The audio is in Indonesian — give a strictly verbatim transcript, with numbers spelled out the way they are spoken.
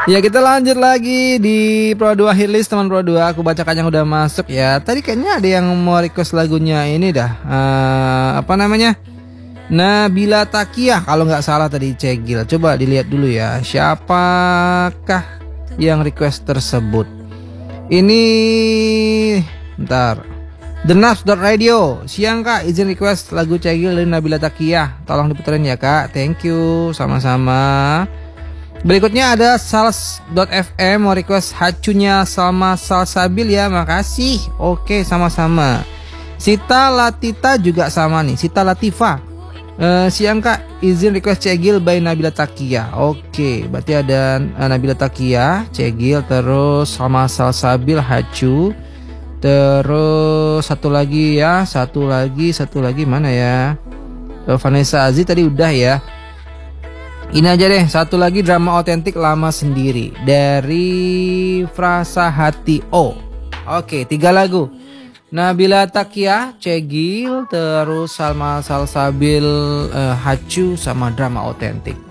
Ya kita lanjut lagi di Pro dua Hitlist teman Pro dua. Aku bacakan yang udah masuk ya. Tadi kayaknya ada yang mau request lagunya ini dah. Uh, apa namanya? Nabila Takiah kalau nggak salah tadi Cegil. Coba dilihat dulu ya. Siapakah yang request tersebut? Ini ntar. The Naps Radio. Siang Kak, izin request lagu Cegil dari Nabila Takiah. Tolong diputerin ya Kak. Thank you. Sama-sama. Berikutnya ada Sals dot F M mau request hacunya Salma Salsabil ya, makasih. Oke, sama-sama. Sita Latita juga sama nih, Sita Latifa. Uh, siang Kak, izin request Cegil by Nabila Takiah. Oke, berarti ada uh, Nabila Takiah, Cegil, terus Salma Salsabil, hacu. Terus satu lagi ya, satu lagi, satu lagi mana ya? Uh, Vanessa Aziz tadi udah ya. Ini aja deh, satu lagi drama otentik lama sendiri dari Frasa Hati O. Oke, tiga lagu. Nabila Takiah, Cegil, terus Salma Salsabil, uh, Hacu sama drama otentik.